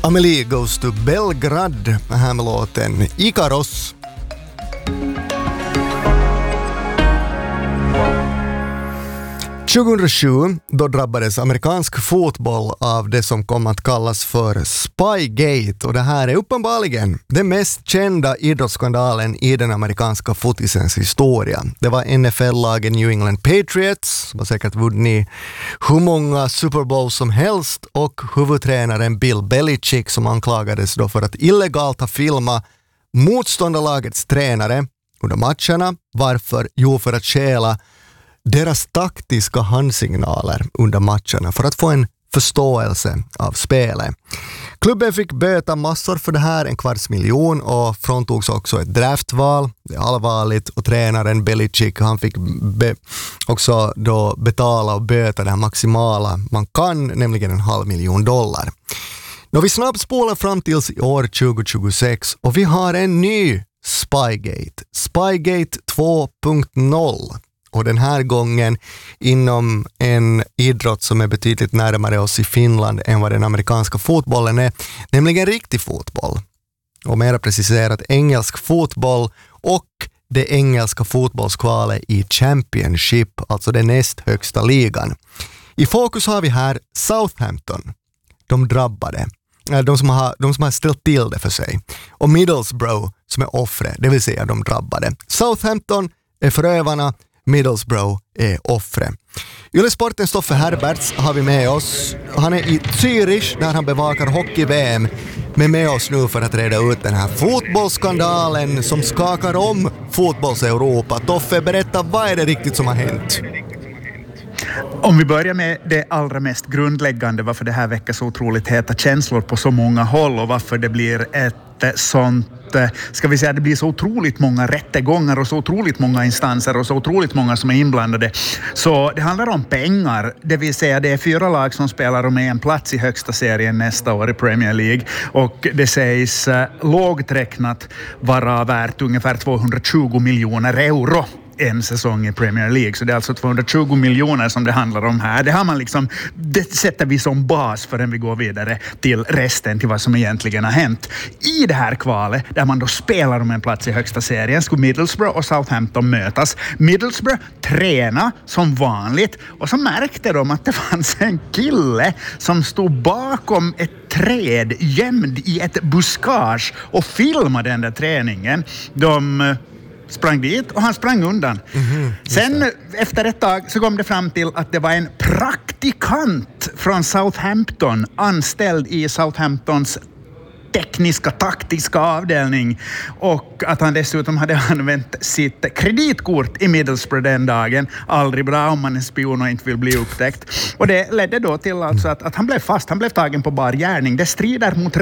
Amelie Goes to Belgrad, här med låten Ikaros. –2007, då drabbades amerikansk fotboll av det som kom att kallas för Spygate, och det här är uppenbarligen den mest kända idrottsskandalen i den amerikanska fotisens historia. Det var NFL-lagen New England Patriots, som har säkert vunnit hur många Super Bowl som helst, och huvudtränaren Bill Belichick som anklagades då för att illegalt ha filmat motståndarlagets tränare under matcherna. Varför? Jo, för att stjäla deras taktiska handsignaler under matcherna för att få en förståelse av spelet. Klubben fick böta massor för det här, 250 000, och fråntogs också ett draftval. Det är allvarligt, och tränaren Belichick, han fick också då betala och böta det här maximala man kan, nämligen $500,000. Då vi snabbt spolar fram till i år 2026, och vi har en ny Spygate. Spygate 2.0. Och den här gången inom en idrott som är betydligt närmare oss i Finland än vad den amerikanska fotbollen är, nämligen riktig fotboll. Och mer preciserat engelsk fotboll och det engelska fotbollskvalet i Championship, alltså den näst högsta ligan. I fokus har vi här Southampton, de drabbade, de som har ställt till det för sig, och Middlesbrough som är offre, det vill säga de drabbade. Southampton är förövarna, Middlesbrough är offre. Yle-sporten Stoffe Herberts har vi med oss. Han är i Zürich när han bevakar hockey-VM, men med oss nu för att reda ut den här fotbollsskandalen som skakar om fotbolls-Europa. Toffe, berätta, vad är det riktigt som har hänt? Om vi börjar med det allra mest grundläggande, varför det här väcker så otroligt heta känslor på så många håll och varför det blir ett sånt, ska vi säga, det blir så otroligt många rättegångar och så otroligt många instanser och så otroligt många som är inblandade. Så det handlar om pengar, det vill säga det är 4 lag som spelar om en plats i högsta serien nästa år i Premier League, och det sägs lågt räknat vara värt ungefär 220 miljoner euro en säsong i Premier League. Så det är alltså 220 miljoner som det handlar om här. Det har man liksom, det sätter vi som bas förrän vi går vidare till resten, till vad som egentligen har hänt. I det här kvalet, där man då spelar om en plats i högsta serien, skulle Middlesbrough och Southampton mötas. Middlesbrough träna som vanligt, och så märkte de att det fanns en kille som stod bakom ett träd gömd i ett buskage och filmade den där träningen. De sprang dit och han sprang undan. Sen efter ett tag så kom det fram till att det var en praktikant från Southampton, anställd i Southamptons tekniska, taktiska avdelning, och att han dessutom hade använt sitt kreditkort i Middlesbrough den dagen. Aldrig bra om man är spion och inte vill bli upptäckt. Och det ledde då till alltså att han blev fast, han blev tagen på bar gärning. Det strider mot